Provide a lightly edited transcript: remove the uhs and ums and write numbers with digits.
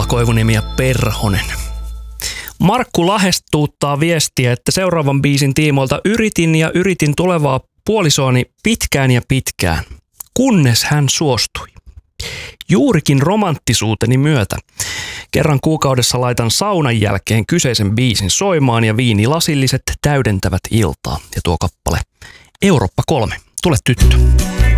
Tuula Koivuniemi ja Perhonen. Markku Lahestuuttaa viestiä, että seuraavan biisin tiimoilta yritin tulevaa puolisooni pitkään ja pitkään, kunnes hän suostui. Juurikin romanttisuuteni myötä. Kerran kuukaudessa laitan saunan jälkeen kyseisen biisin soimaan ja viinilasilliset täydentävät iltaa. Ja tuo kappale Eurooppa 3. Tule tyttö.